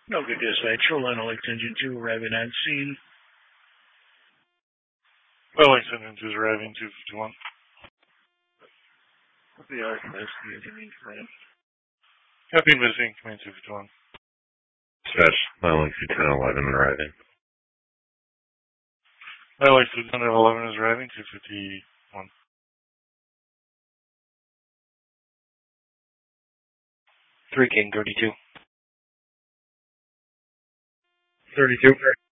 No good dispatch. Line Alex Engine 2 arriving on scene. Alex Engine 2 is arriving 251. The RFS, the Copy missing, command 251. Dispatch, Alex Lieutenant 11 arriving. Alex Lieutenant 11 is arriving 251. 3 King 32. 32.